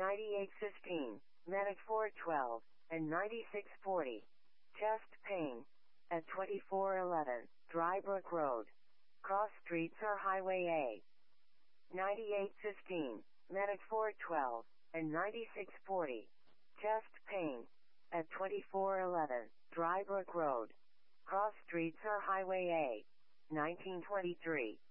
9815, Medic 412, and 9640. Chest pain. At 2411, Drybrook Road. Cross streets are Highway A. 9815, Medic 412, and 9640. Chest pain. At 2411, Drybrook Road. Cross streets are Highway A. 1923.